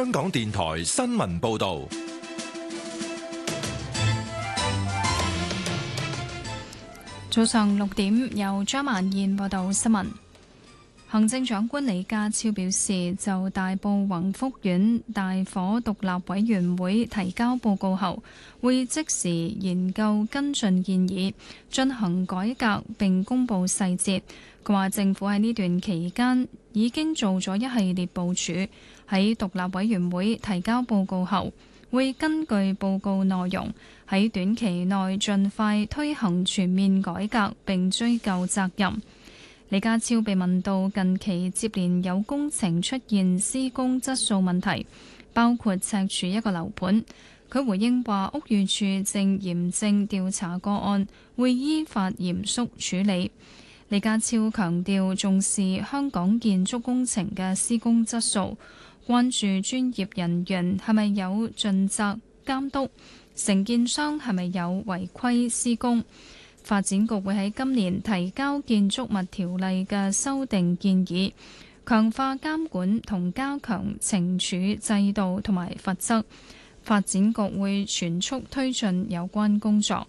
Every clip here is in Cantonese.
香港電台新聞報道。 早上6點，由張曼燕報道新聞。行政長官李家超表示，就大埔宏福苑大火獨立委員會提交報告後，會即時研究跟進建議，進行改革並公佈細節。佢話政府喺呢段期間已經做咗一系列部署，喺獨立委員會提交報告後，會根據報告內容喺短期內盡快推行全面改革並追究責任。李家超被問到近期接連有工程出現施工質素問題，包括赤柱一個樓盤，佢回應話屋宇署正嚴正調查個案，會依法嚴肅處理。李家超強調重視香港建築工程嘅施工質素，關注專業人員係咪有盡責監督，承建商係咪有違規施工。發展局會喺今年提交建築物條例嘅修訂建議，強化監管同加強懲處制度同埋罰則。發展局會全速推進有關工作。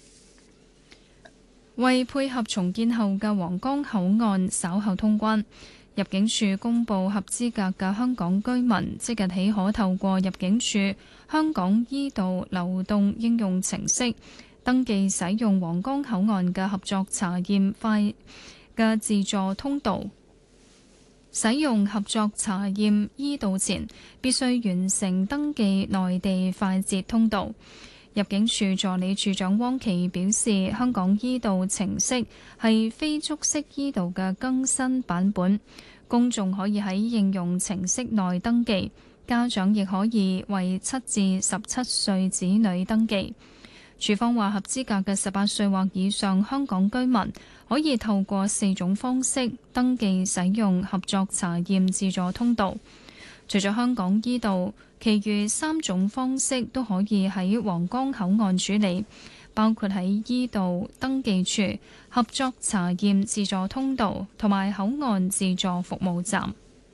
為配合重建後嘅皇崗口岸稍後通關，入境處公布合資格嘅香港居民即日起可透過入境處香港依道流動應用程式登記使用皇崗口岸嘅合作查驗快嘅自助通道。使用合作查驗依道前，必須完成登記內地快捷通道。入境處助理處長汪琪表示，香港依道程式係非觸式依道嘅更新版本，公眾可以喺應用程式內登記，家長亦可以為7至17歲子女登記。署方話，合資格嘅18歲或以上香港居民可以透過4種方式登記使用合作查驗自助通道。除咗香港依道，其餘3種方式都可以喺皇崗口岸處理，包括喺依道登記處、合作查驗自助通道同埋口岸自助服務站。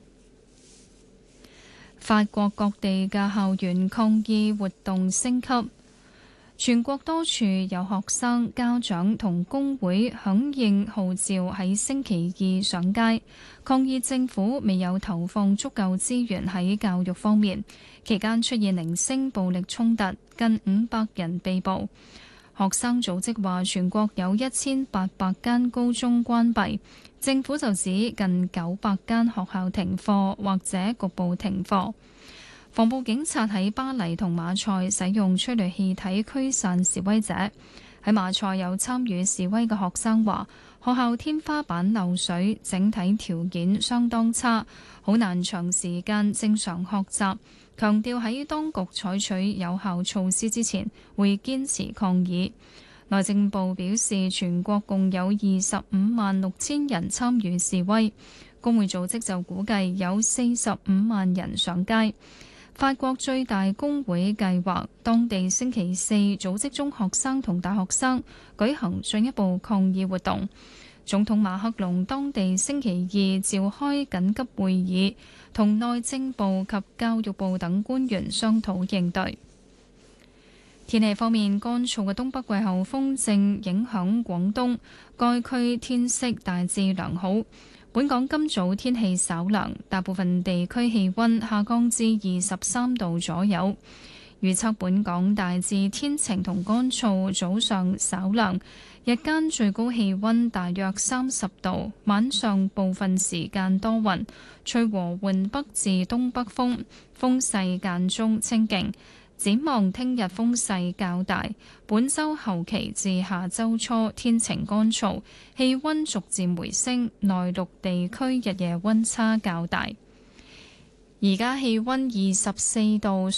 法國各地嘅校園抗議活動升級。全國多處有學生、家長同工會響應號召喺星期二上街抗議政府未有投放足夠資源喺教育方面，期間出現零星暴力衝突，近500人被捕。學生組織話全國有1800間高中關閉，政府就指近900間學校停課或者局部停課。防暴警察喺巴黎同馬賽使用催淚氣體驅散示威者。喺馬賽有參與示威嘅學生話，學校天花板漏水，整體條件相當差，好難長時間正常學習。強調喺當局採取有效措施之前，會堅持抗議。內政部表示，全國共有256000人參與示威，工會組織就估計有45萬人上街。法國最大工會計劃當地星期四組織中學生同大學生舉行進一步抗議活動。總統馬克龍當地星期二召開緊急會議，同內政部及教育部等官員商討應對。天氣方面，乾燥嘅東北季候風正影響廣東，該區天色大致良好。本港今早天氣稍涼，大部分地區氣溫下降至23度左右。預測本港大致天晴同乾燥，早上稍涼，日間最高氣溫大約30度，晚上部分時間多雲，吹和緩北至東北風，風勢間中清勁。展望聽日風勢較大，本週後期至下週初天晴乾燥，氣溫逐漸回升，內陸地區日夜溫差較大。而家氣溫24度。